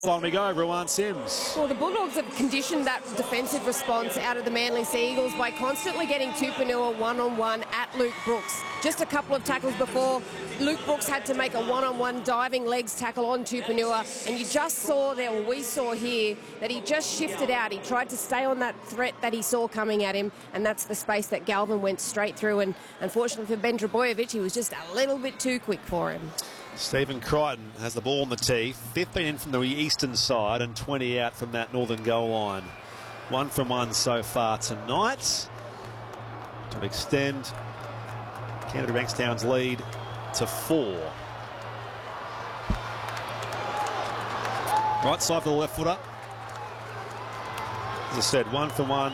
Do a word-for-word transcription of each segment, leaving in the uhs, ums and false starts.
On we go, Ruan Sims. Well, the Bulldogs have conditioned that defensive response out of the Manly Sea Eagles by constantly getting Tupouniua one-on-one at Luke Brooks. Just a couple of tackles before, Luke Brooks had to make a one-on-one diving legs tackle on Tupouniua, and you just saw there, or we saw here, that he just shifted out. He tried to stay on that threat that he saw coming at him, and that's the space that Galvin went straight through, and unfortunately for Ben Trbojevic, he was just a little bit too quick for him. Stephen Crichton has the ball on the tee, fifteen in from the eastern side and twenty out from that northern goal line. One from one so far tonight to extend Canterbury Bankstown's lead to four. Right side for the left footer. As I said, one from one.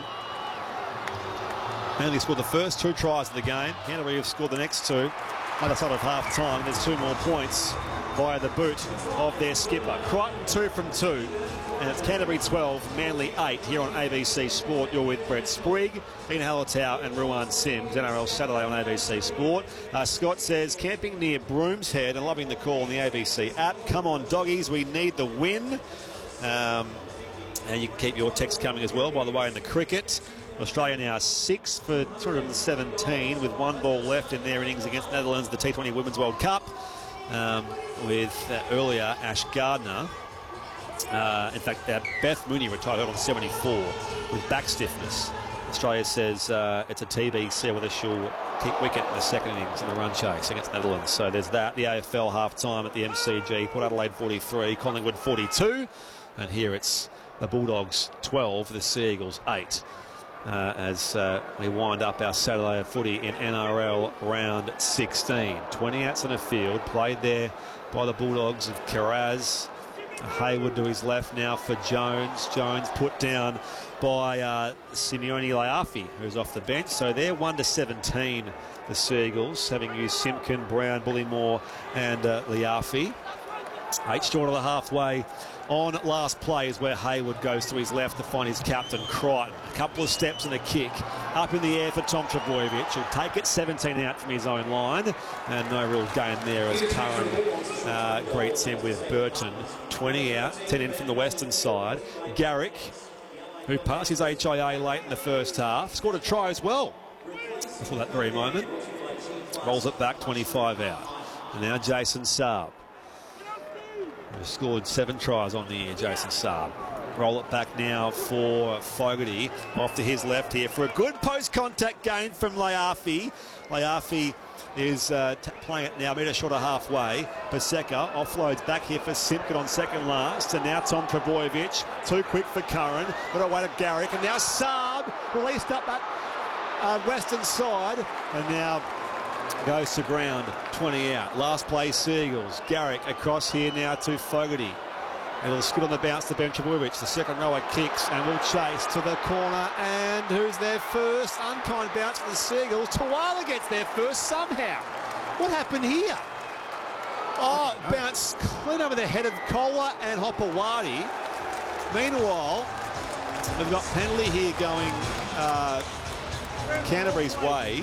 Manly scored the first two tries of the game. Canterbury have scored the next two. Other side of half time, there's two more points via the boot of their skipper. Crichton two from two, and it's Canterbury twelve, Manly eight here on A B C Sport. You're with Brett Sprigg, Ian Hallertau and Ruan Sims, N R L Saturday on A B C Sport. Uh, Scott says, camping near Broomshead and loving the call on the A B C app. Come on, doggies, we need the win. Um, and you can keep your text coming as well, by the way, in the cricket. Australia now six for two hundred seventeen with one ball left in their innings against Netherlands, the T twenty Women's World Cup, um, with uh, earlier Ash Gardner. Uh, in fact, uh, Beth Mooney retired on seventy-four with back stiffness. Australia says uh, it's a T B C whether she'll kick wicket in the second innings in the run chase against Netherlands. So there's that. The A F L half-time at the M C G. Port Adelaide forty-three, Collingwood forty-two. And here it's the Bulldogs twelve, the Sea Eagles eight. Uh, as uh, we wind up our Saturday footy in N R L round sixteen. twenty outs in a field, played there by the Bulldogs of Kiraz. Hayward to his left now for Jones. Jones put down by uh, Simeone Leafi, who's off the bench. So they're one to seventeen, the Seagulls, having used Simpkin, Brown, Bullymore and uh, Leafi. Eight short of the halfway on last play is where Hayward goes to his left to find his captain, Crichton. A couple of steps and a kick up in the air for Tom Trbojevic. He'll take it seventeen out from his own line, and no real gain there as Curran uh, greets him with Burton. twenty out, ten in from the western side. Garrick, who passed his H I A late in the first half, scored a try as well before that very moment. Rolls it back, twenty-five out. And now Jason Saab, who scored seven tries on the year, Jason Saab. Roll it back now for Fogarty. Off to his left here for a good post-contact gain from Leafi. Leafi is uh, playing it now, metre short of halfway. Paseka offloads back here for Simpkin on second last. And now Tom Trbojevic, too quick for Curran. Got away to Garrick. And now Saab released up that uh, western side. And now goes to ground, twenty out. Last play, Seagulls. Garrick across here now to Fogarty. It'll skid on the bounce to Ben Trbojevic. The second rower kicks and will chase to the corner. And who's there first? Unkind bounce for the Seagulls. Tuala gets there first somehow. What happened here? Oh, bounce clean over the head of Kohler and Hopewadi. Meanwhile, we've got penalty here going uh, Canterbury's way.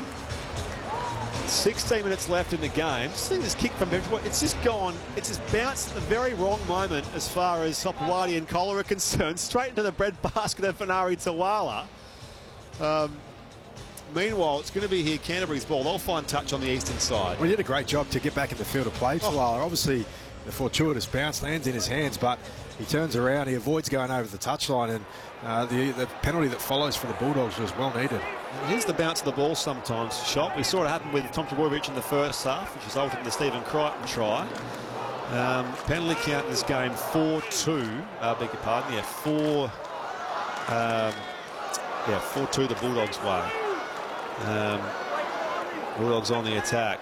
sixteen minutes left in the game. Just seeing this kick from Benjamin, it's just gone, it's just bounced at the very wrong moment as far as Hopewadi and Kohler are concerned, straight into the bread basket of Fanari Tuala. Um, meanwhile, it's going to be here Canterbury's ball. They'll find touch on the eastern side. Well, he did a great job to get back in the field of play. Tuala, oh. Obviously, the fortuitous bounce lands in his hands, but he turns around, he avoids going over the touchline, and uh, the, the penalty that follows for the Bulldogs was well needed. Here's the bounce of the ball sometimes, Shot. We saw it happen with Tom Trbojevic in the first half, which resulted in the Stephen Crichton try. Um, penalty count in this game, four two. Uh, beg your pardon, yeah, four. Um, yeah, four two the Bulldogs' way. Um, Bulldogs on the attack.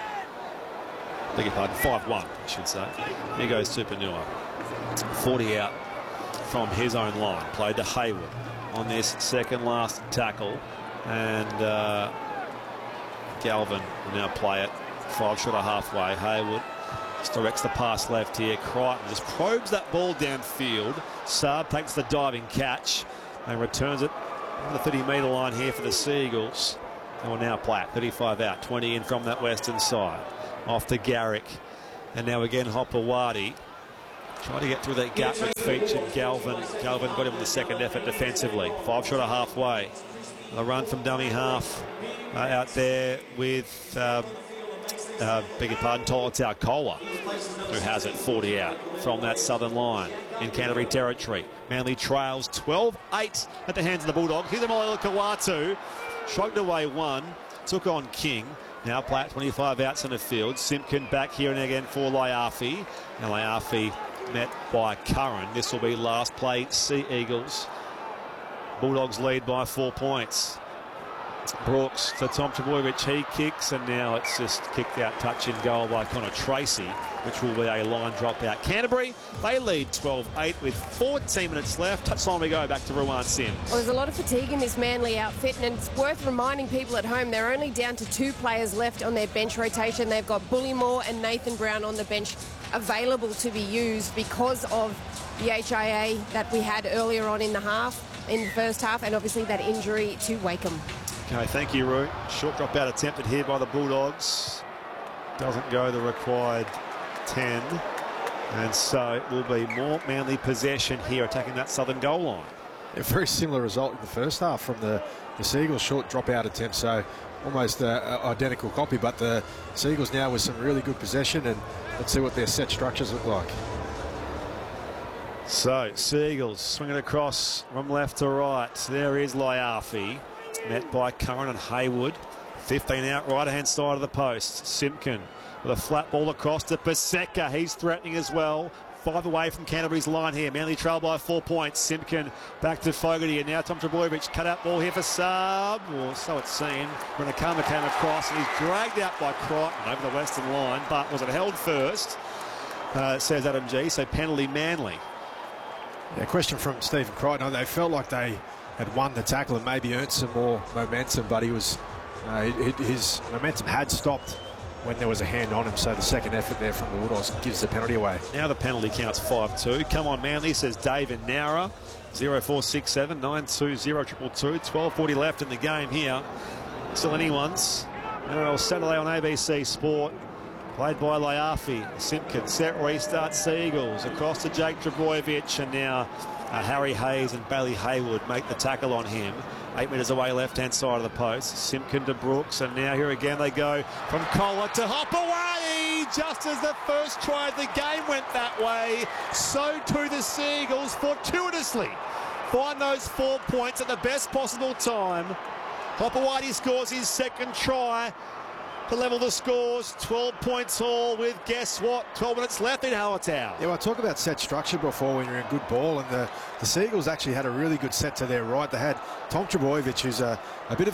Beg your pardon, five one, I should say. Here goes Tupouniua. forty out from his own line. Played to Hayward on this second last tackle. And uh, Galvin will now play it. Five short of halfway. Hayward just directs the pass left here. Crichton just probes that ball downfield. Saab takes the diving catch and returns it on the thirty metre line here for the Seagulls. And will now play it. thirty-five out, twenty in from that western side. Off to Garrick. And now again Hopewadi. Trying to get through that gap which featured Galvin. Galvin got him in the second effort defensively. Five shot of halfway. A run from dummy half uh, out there with, um, uh, beg your pardon, Tolotau Kola, who has it forty out from that southern line in Canterbury territory. Manly trails twelve eight at the hands of the Bulldogs. Here's the Malala Kawatu. Shrugged away one. Took on King. Now play at twenty-five out centre field. Simpkin back here and again for Laiafi. Now Laiafi met by Curran. This will be last play, Sea Eagles. Bulldogs lead by four points. Brooks to Tom Trbojevic, he kicks, and now it's just kicked out, touch in goal by Connor Tracy, which will be a line drop out. Canterbury, they lead twelve eight with fourteen minutes left. Touchline we go back to Ruwan Sims. Well, there's a lot of fatigue in this Manly outfit, and it's worth reminding people at home they're only down to two players left on their bench rotation. They've got Bullymore and Nathan Brown on the bench available to be used because of the H I A that we had earlier on in the half, in the first half, and obviously that injury to Wakeham. Okay, thank you, Roo. Short drop out attempted here by the Bulldogs. Doesn't go the required ten. And so it will be more Manly possession here, attacking that southern goal line. A very similar result in the first half from the, the Seagulls short drop out attempt. So almost an identical copy, but the Seagulls now with some really good possession, and let's see what their set structures look like. So Seagulls swing it across from left to right. There is Laiafi, met by Curran and Haywood. fifteen out, right hand side of the post. Simpkin with a flat ball across to Paseka. He's threatening as well. Five away from Canterbury's line here. Manly trail by four points. Simpkin back to Fogarty, and now Tom Trbojevic. Cut out ball here for Saab, or so it's seen. Renakama came across, and he's dragged out by Crichton over the western line, but was it held first? Uh, says Adam G. So penalty Manly. Yeah, question from Stephen Crichton. They felt like they had won the tackle and maybe earned some more momentum, but he was uh, his momentum had stopped when there was a hand on him. So the second effort there from the Bulldogs gives the penalty away. Now the penalty counts five two. Come on, Manly, says David Nara. zero four six seven nine two zero two two two. twelve forty left in the game here. Still anyone's. N R L Saturday on A B C Sport. Played by Laiafi. Simpkin set restart. Seagulls across to Jake Trbojevic, and now uh, Harry Hayes and Bailey Haywood make the tackle on him. Eight metres away, left-hand side of the post. Simpkin to Brooks, and now here again they go from Kola to Hopaway. Just as the first try of the game went that way, so too the Seagulls fortuitously find those four points at the best possible time. Hopaway scores his second try to level the scores. twelve points all with, guess what, twelve minutes left in Hallertau. Yeah, well, I talk about set structure before when you're in good ball, and the, the Seagulls actually had a really good set to their right. They had Tom Trbojevic, who's a, a bit of